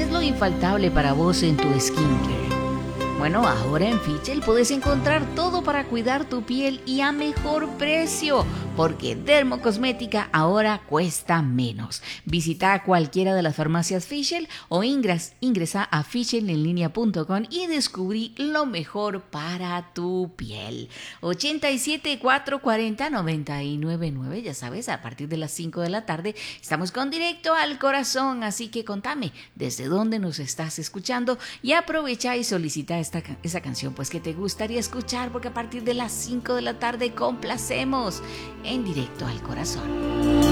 es lo infaltable para vos en tu skincare? Bueno, ahora en Fichel puedes encontrar todo para cuidar tu piel y a mejor precio, porque Dermocosmética ahora cuesta menos. Visita cualquiera de las farmacias Fichel o ingresa a fichelenlinea.com y descubrí lo mejor para tu piel. 87 440 999, ya sabes, a partir de las 5 de la tarde estamos con Directo al Corazón, así que contame desde dónde nos estás escuchando y aprovecha y solicita esa canción pues que te gustaría escuchar, porque a partir de las 5 de la tarde complacemos en Directo al Corazón.